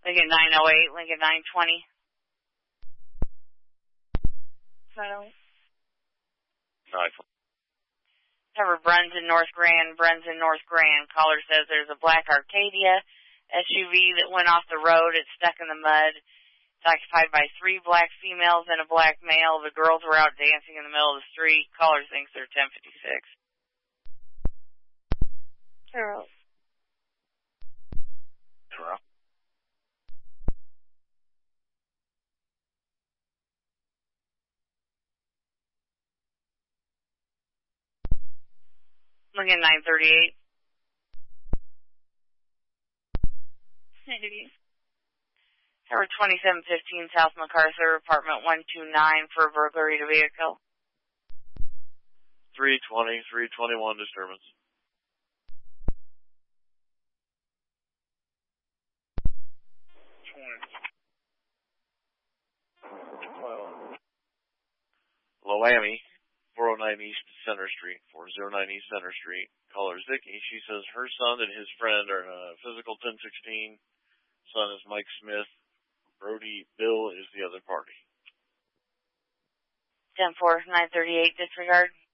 Lincoln 908, Lincoln 920. 908. 920. Cover Bruns in North Grand, Bruns in North Grand. Caller says there's a black Arcadia SUV that went off the road. It's stuck in the mud. It's occupied by 3 black females and a black male. The girls were out dancing in the middle of the street. Caller thinks they're 1056. Carol. Correct. Lincoln 938. 938. Cover 2715 South MacArthur, apartment 129 for a burglary to vehicle. 320, 321 disturbance. 20. Loami, 409 East Center Street, 409 East Center Street. Caller Zicky. She says her son and his friend are physical 1016. Son is Mike Smith. Brody Bill is the other party. 10-4, 938, disregard.